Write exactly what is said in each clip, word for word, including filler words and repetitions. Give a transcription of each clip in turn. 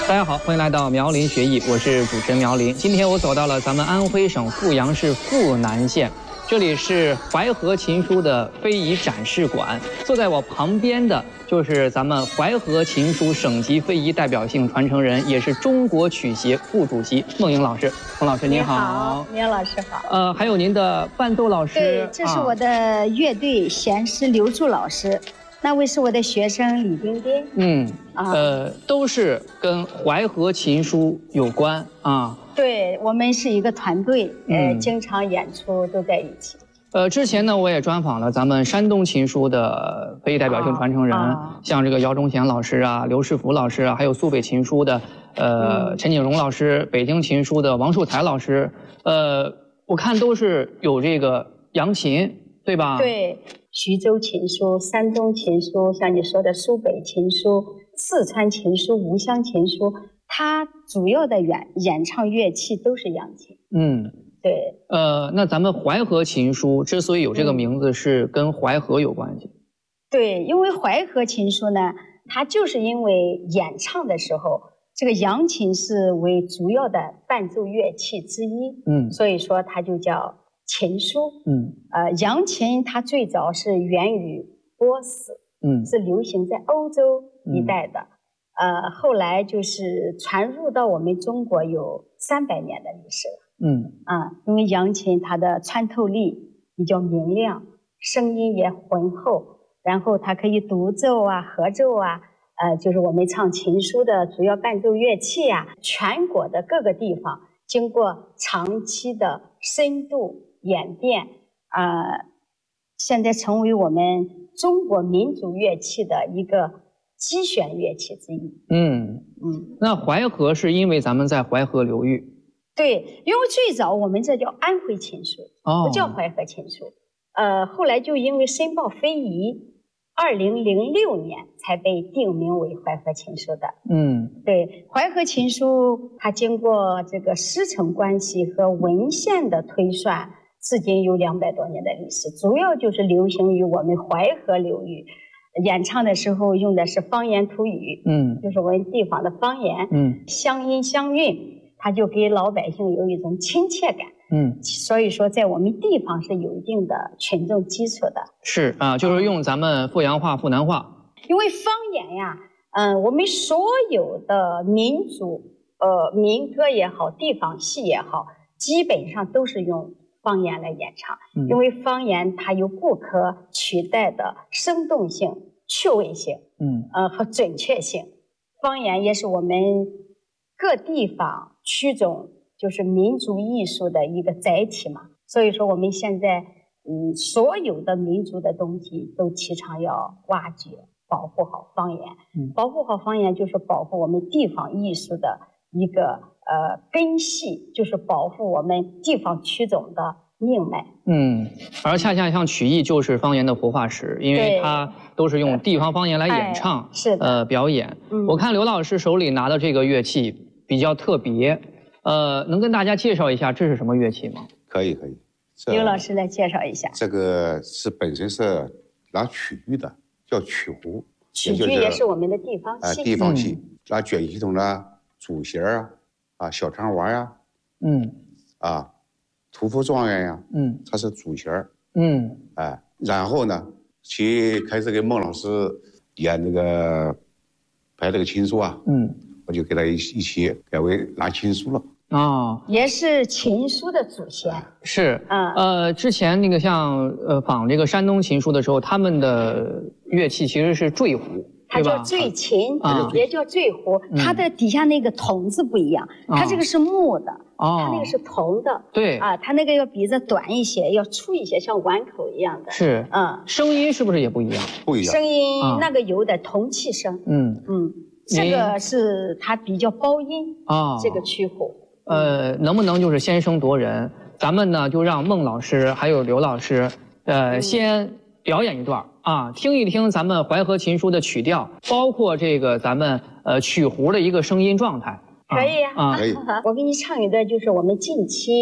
大家好，欢迎来到苗林学艺，我是主持人苗林。今天我走到了咱们安徽省阜阳市阜南县，这里是淮河琴书的非遗展示馆。坐在我旁边的就是咱们淮河琴书省级非遗代表性传承人，也是中国曲协副主席孟莹老师。孟老师您好。 苗老师好。 呃，还有您的伴奏老师。 对，这是我的乐队弦师刘柱老师。那位是我的学生李丁丁， 嗯，啊、呃，都是跟淮河琴书有关啊。 对，我们是一个团队，呃，嗯、经常演出都在一起。 呃，之前呢，我也专访了咱们山东琴书的非遗代表性传承人，啊、像这个姚忠贤老师啊、刘世福老师啊，还有苏北琴书的呃、嗯、陈景荣老师，北京琴书的王树才老师，呃，我看都是有这个扬琴，对吧？ 对。徐州琴书、山东琴书，像你说的苏北琴书、四川琴书、吴湘琴书，它主要的演演唱乐器都是扬琴。嗯，对。 呃，那咱们淮河琴书之所以有这个名字，是跟淮河有关系。 嗯、对，因为淮河琴书呢，它就是因为演唱的时候，这个扬琴是为主要的伴奏乐器之一。嗯，所以说它就叫琴书。嗯，呃，扬琴它最早是源于波斯，嗯，是流行在欧洲一带的，嗯、呃，后来就是传入到我们中国有三百年的历史了。嗯，啊，因为扬琴它的穿透力比较明亮，声音也浑厚，然后它可以独奏啊、合奏啊，呃，就是我们唱琴书的主要伴奏乐器啊，全国的各个地方经过长期的深度演变，呃，现在成为我们中国民族乐器的一个基选乐器之一。嗯嗯，那淮河是因为咱们在淮河流域。 对，因为最早我们这叫安徽琴书，哦、不叫淮河琴书。呃，后来就因为申报非遗，二零零六年才被定名为淮河琴书的。嗯，对，淮河琴书它经过这个师承关系和文献的推算，至今有两百多年的历史，主要就是流行于我们淮河流域，演唱的时候用的是方言土语，嗯，就是我们地方的方言，嗯，乡音乡韵，它就给老百姓有一种亲切感，嗯，所以说在我们地方是有一定的群众基础的。 是啊，就是用咱们阜阳话、阜南话。 因为方言呀，嗯、呃，我们所有的民族，呃，民歌也好，地方戏也好，基本上都是用方言来演唱，嗯、因为方言它有不可取代的生动性、趣味性，嗯，呃和准确性。方言也是我们各地方区种就是民族艺术的一个载体嘛。所以说我们现在，嗯，所有的民族的东西都提倡要挖掘、保护好方言。嗯，保护好方言就是保护我们地方艺术的一个呃根系，就是保护我们地方区种的命脉。 嗯，而恰恰像曲艺就是方言的活化石，因为它都是用地方方言来演唱， 哎、是的， 呃，表演。嗯、我看刘老师手里拿的这个乐器比较特别，呃，能跟大家介绍一下这是什么乐器吗？ 可以，可以。 刘老师来介绍一下。 这个是本身是拿曲剧的，叫曲胡。 曲剧也是我们的地方戏。 啊、呃，地方戏，拿卷系统的主弦啊，啊，小长娃呀，嗯，啊。屠夫状元呀，嗯，它是主弦儿，嗯，哎，然后呢，去开始给孟老师演那个排那个琴书啊，嗯，我就给他一一起改为拿琴书了。 哦，也是琴书的祖先。 是，嗯，呃，之前那个像呃仿这个山东琴书的时候，他们的乐器其实是坠胡。 它叫坠琴，啊、也叫坠胡，嗯、它的底下那个筒子不一样，哦、它这个是木的，哦、它那个是铜的， 对， 啊，它那个要比这短一些，要粗一些，像碗口一样的。 是，嗯，声音是不是也不一样？ 不一样， 声音、啊、那个有点铜器声，嗯嗯，这个是它比较包音啊，这个曲胡。 呃，能不能就是先声夺人？咱们呢就让孟老师还有刘老师，呃，嗯、先表演一段。啊，听一听咱们淮河琴书的曲调，包括这个咱们呃曲胡的一个声音状态。 可以呀、啊， 可以。 我给你唱一段，就是我们近期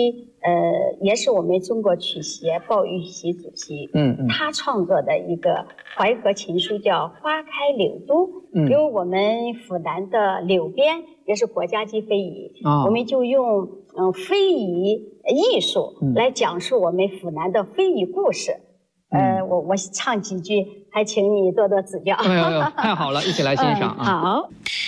呃，也是我们中国曲协鲍玉溪主席，嗯嗯，他创作的一个淮河情书，叫《花开柳都》。嗯，因为我们府南的柳边也是国家级非遗，哦、我们就用嗯非遗艺术来讲述我们府南的非遗故事。嗯、呃，我我唱几句，还请你多多指教。 哎呦呦，太好了，一起来欣赏啊！ 嗯、好。